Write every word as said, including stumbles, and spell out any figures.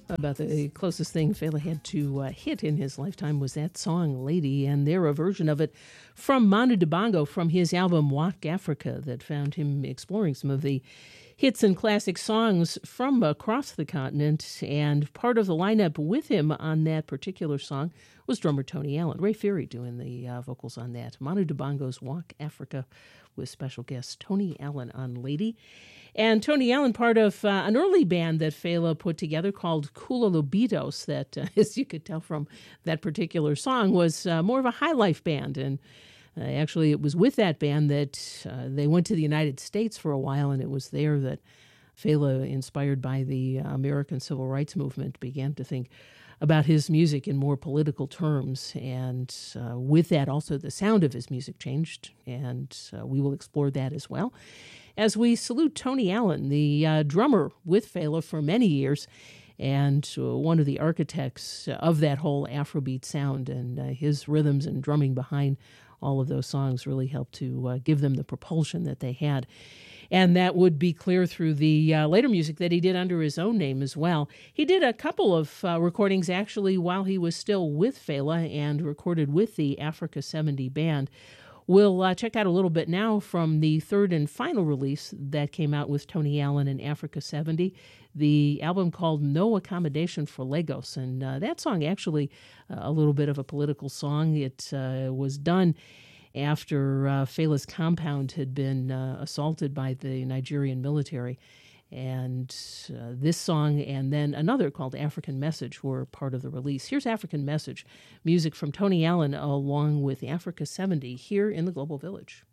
About the closest thing Fela had to uh, hit in his lifetime was that song Lady, and they're a version of it from Manu Dibango from his album Walk Africa that found him exploring some of the hits and classic songs from across the continent. And part of the lineup with him on that particular song was drummer Tony Allen. Ray Ferry doing the uh, vocals on that. Manu Dibango's Walk Africa with special guest Tony Allen on Lady. And Tony Allen, part of uh, an early band that Fela put together called Kula Lobitos that, uh, as you could tell from that particular song, was uh, more of a high life band. And uh, actually, it was with that band that uh, they went to the United States for a while, and it was there that Fela, inspired by the uh, American Civil Rights Movement, began to think about his music in more political terms. And uh, with that, also the sound of his music changed, and uh, we will explore that as well as we salute Tony Allen, the uh, drummer with Fela for many years, and uh, one of the architects of that whole Afrobeat sound. And uh, his rhythms and drumming behind all of those songs really helped to uh, give them the propulsion that they had. And that would be clear through the uh, later music that he did under his own name as well. He did a couple of uh, recordings, actually, while he was still with Fela and recorded with the Africa seventy band. We'll uh, check out a little bit now from the third and final release that came out with Tony Allen and Africa seventy, the album called No Accommodation for Lagos. And uh, that song actually uh, a little bit of a political song. It uh, was done after uh, Fela's compound had been uh, assaulted by the Nigerian military. And uh, this song and then another called African Message were part of the release. Here's African Message, music from Tony Allen along with Africa seventy here in the Global Village.